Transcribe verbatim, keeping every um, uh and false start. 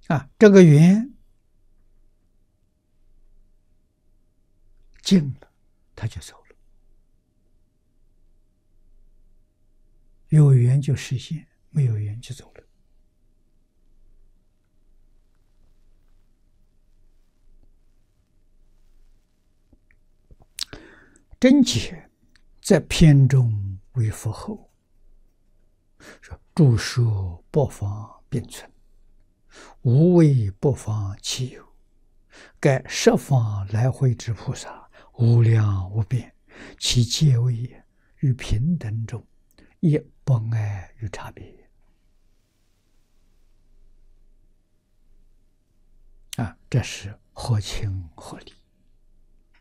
啊，这个缘尽了，他就走了。有缘就实现，没有缘就走了。真解在篇中为佛后，说诸说不妨并存，无为不妨其有。盖十方来回之菩萨无量无边，其皆为于平等中，亦不碍于差别。啊，这是合情合理。